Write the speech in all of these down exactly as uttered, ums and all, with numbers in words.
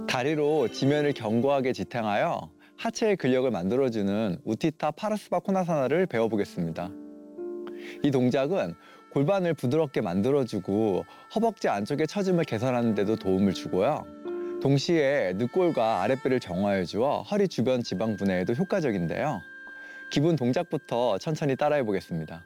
다리로 지면을 견고하게 지탱하여 하체의 근력을 만들어주는 우티타 파르스바 코나사나를 배워보겠습니다. 이 동작은 골반을 부드럽게 만들어주고 허벅지 안쪽의 처짐을 개선하는 데도 도움을 주고요. 동시에 늑골과 아랫배를 정화해 주어 허리 주변 지방 분해에도 효과적인데요. 기본 동작부터 천천히 따라해 보겠습니다.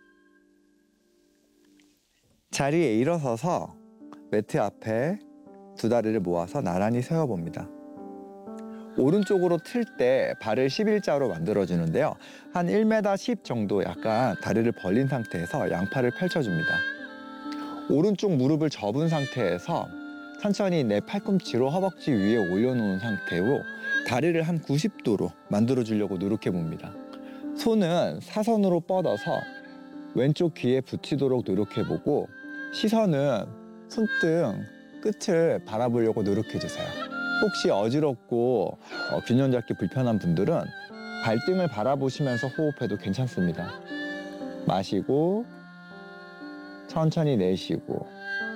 자리에 일어서서 매트 앞에 두 다리를 모아서 나란히 세워봅니다. 오른쪽으로 틀 때 발을 십일자로 만들어주는데요. 한 일 미터 십 정도 약간 다리를 벌린 상태에서 양팔을 펼쳐줍니다. 오른쪽 무릎을 접은 상태에서 천천히 내 팔꿈치로 허벅지 위에 올려놓은 상태로 다리를 한 구십 도로 만들어주려고 노력해봅니다. 손은 사선으로 뻗어서 왼쪽 귀에 붙이도록 노력해보고 시선은 손등 끝을 바라보려고 노력해주세요. 혹시 어지럽고 어, 균형 잡기 불편한 분들은 발등을 바라보시면서 호흡해도 괜찮습니다. 마시고 천천히 내쉬고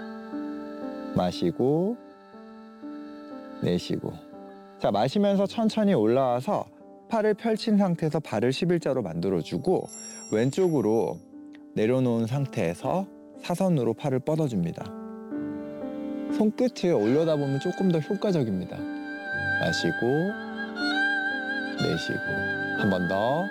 마시고 내쉬고. 자, 마시면서 천천히 올라와서 팔을 펼친 상태에서 발을 십일자로 만들어주고 왼쪽으로 내려놓은 상태에서 사선으로 팔을 뻗어줍니다. 손끝을 올려다보면 조금 더 효과적입니다. 마시고 내쉬고. 한 번 더.